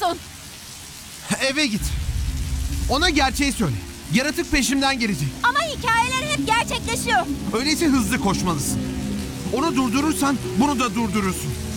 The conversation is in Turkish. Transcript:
yapıyorsun? Eve git. Ona gerçeği söyle. Yaratık peşimden gelecek. Ama hikayeler hep gerçekleşiyor. Öyleyse hızlı koşmalısın. Onu durdurursan bunu da durdurursun.